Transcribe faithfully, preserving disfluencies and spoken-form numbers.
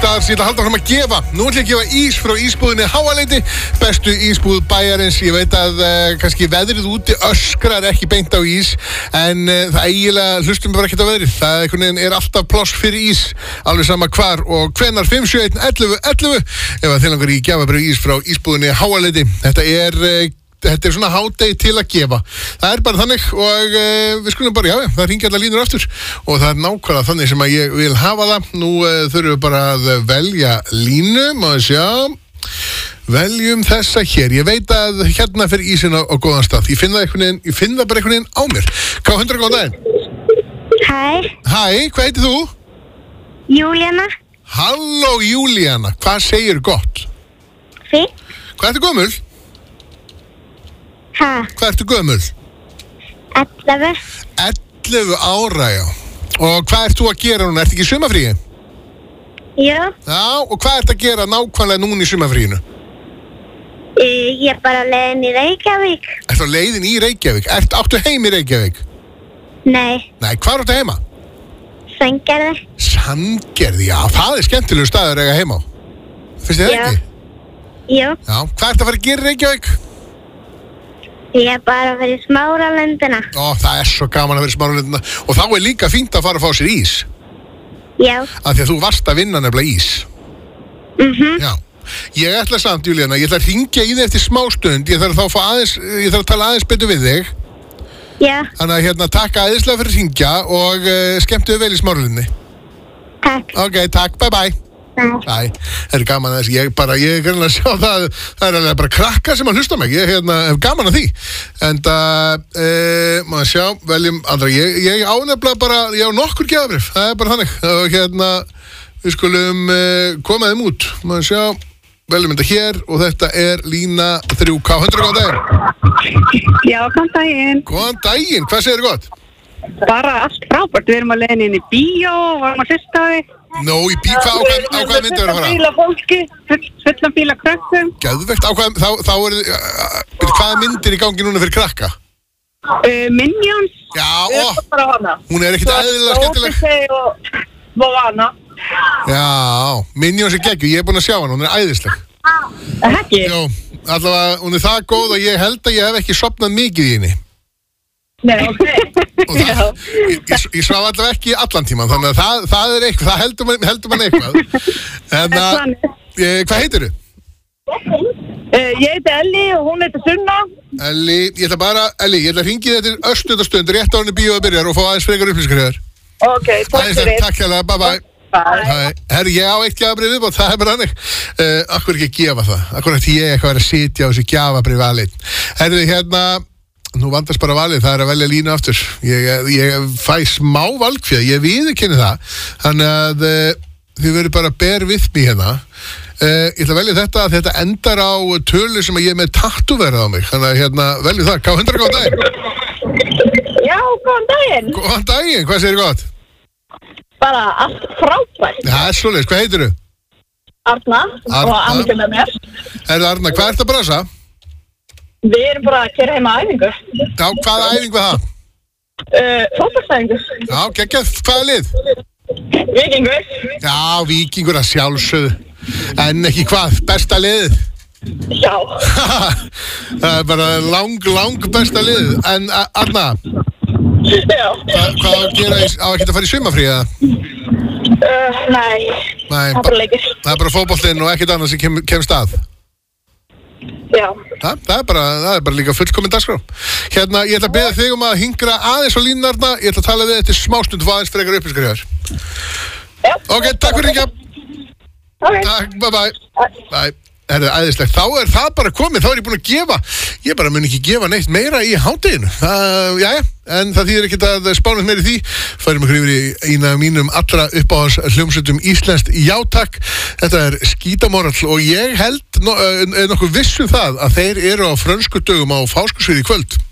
staðar sem ég ætla að halda fram að gefa. Nú ætla ég að gefa ís frá ísbúðinni Háaleiti, bestu ísbúð bæjarins. Ég veit að uh, kannski veðrið úti öskrar ekki beint á ís, en uh, það eiginlega hlustum bara ekkert á veðrið. Það einhvern veginn er alltaf pláss fyrir ís, alveg sama hvar og hvenær. Fimm sjö eitt ellefu ellefu ef að þið langar í gjafabrif ís frá ísbúðinni Háaleiti. Þetta er uh, Þetta er svona hádegi til að gefa. Það er bara þannig og uh, við skulum bara, já, það ringi allar línur aftur og það er nákvæmlega þannig sem að ég vil hafa það. Nú uh, þurfum við bara að velja línu, má ég sjá. Veljum þessa hér. Ég veit að hérna fyrir ísinn á, á góðan stað. Ég finn það einhvern veginn, ég finn það bara einhvern veginn á mér. Ká hundra, góðan daginn. Hæ. Hæ, hvað heitir þú? Júlíana. Halló Júlíana, hvað segir gott? Fínt. Hvað ertu gömul? Hæ. Hvað ertu gömul? ellefu. ellefu ára, já. Og hvað ert þú að gera núna? Ertu ekki í sumarfríi? Já. Já, og hvað ert að gera nákvæmlega núna í sumarfríinu? Ég er bara á leiðin í Reykjavík. Ertu á leiðin í Reykjavík? Ertu áttu heim í Reykjavík? Nei. Nei, hvað áttu heima? Sandgerði. Sandgerði, já, það er skemmtilegu staður að eiga heima á. Finnst þið það ekki? Já. Já, hvað ertu að fara að gera í Reykjavík? Ég er bara að vera í Smáralundina. Ó, það er svo gaman að vera í Smáralundina. Og þá er líka fínt að fara að fá sér ís. Já. Af því að þú varst að vinna nefnilega ís. Mhm. Já. Ég ætla samt, Júlíana, ég ætla að hringja í þig eftir smástund. Ég þarf þá að fá aðeins, ég þarf að tala aðeins betur við þig. Já. Þannig að hérna, takk aðeinslega fyrir að hringja og uh, skemmtu vel í Smáralundinni. Takk. Ok, takk, bye bye. Nei. Æ, það er gaman að þess, ég bara, ég er greinlega að sjá það, það er alveg bara krakka sem að hlusta á mig, ég hérna, hef gaman að því, en það, e, maður sjá, veljum andra, ég, ég ánefnilega bara, ég á nokkur gjafabrif, það er bara þannig, og hérna, við skulum e, koma þeim út, maður sjá, veljum þetta hér, og þetta er lína þrjú K, hundra góðan daginn. Já, góðan daginn. Góðan daginn, hvað segir þið gott? Bara allt frábært, við erum að leiðin inn í bíó, varum að hlusta á þig. Nó, í bí, hvað, á hvað, á hvað myndi verið að fara? Fullan bíla fólki, fullan bíla krökkum. Geðvegt, á hvað, þá, þá er, uh, hvaða myndir í gangi núna fyrir krakka? Uh, Minions. Já, Við ó, erum bara hana. hún er ekkert eðlilega skemmtileg. Odyssey og Moana. Já, Minions er geggjuð, ég er búinn að sjá hann, hún er æðisleg. Það er ekki? Jó, allavega, hún er það góð að ég held að ég hef ekki sofnað mikið í henni. Nei, ok. Og það, ég, ég, ég svaf allavega ekki allan tíman, þannig að það, það er eitthvað, það heldur man, heldur man eitthvað. En að, e, hvað heitir þú? Uh, ég heiti Elli og hún heiti Sunna. Elli, ég ætla bara, Elli, ég ætla að hringi þetta til östutastund, rétt á henni bíóið byrjar og fá aðeins frekar upplýsingar hér. Ok, takk fyrir. Takk hérlega, bye bye. Bye. Herri, ég á eitt gjafabrif viðbót, það er bara hannig. Uh, akkur ekki að gefa það, akkur ætti ég eitthvað að sitja á þessu gjafabrif aðlein. Herri, hérna, nú vandast bara valið, það er að velja línu aftur. Ég, ég fæ smá valkfjöð, ég viðurkenni það. Þannig að uh, þið verður bara ber við mig hérna. Uh, ég ætla að velja þetta að þetta endar á tölu sem að ég er með tattúverð á mig. Þannig að hérna, velju það. Ká hundra, góðan daginn. Já, góðan daginn. Góðan daginn, hvað segir gott? Bara allt frábært. Það er svoleiðis, hvað heitir þú? Arna, Arna. og Annika með mér. Herðu Arna, hvað ert að brasa? Við erum bara að gera heima æfingu. Já, hvaða æfingu það? Uh, Fótboltaæfingu. Já, geggjað, hvaða lið? Víkingur. Já, Víkingur að sjálfsögðu. En ekki hvað, besta liðið? Já. Það er bara lang, lang besta liðið. En a- Arna, Já. hva, hvað á að gera, í- á ekki að fara í sumarfrí eða? Uh, nei. Nei, Það er bara leikir. það er bara fótboltinn og ekkert annað sem kem, kemst að. Já. Það, það, er bara, það er bara líka fullkominn dagskrá. Hérna, ég ætla að beða þig um að hingra aðeins á línarna. Ég ætla að tala við þig eftir smástund og fá aðeins frekar upplýsingar hér. Já. Ok, takk fyrir hringja. Ok. Takk, bye bye. Bye. Herðu, æðislegt. Þá er það bara komið, þá er ég búinn að gefa. Ég bara mun ekki gefa neitt meira í hádeginu. Það, jæja, en það þýðir ekkert að spánast meira í því. Færum ykkur yfir í eina af mínum allra uppáhalds hljómsveitum íslenskt játakk. Þetta er Skítamorall og ég held no, nokkuð viss um það að þeir eru á frönsku dögum á Fáskrúðsfirði í kvöld.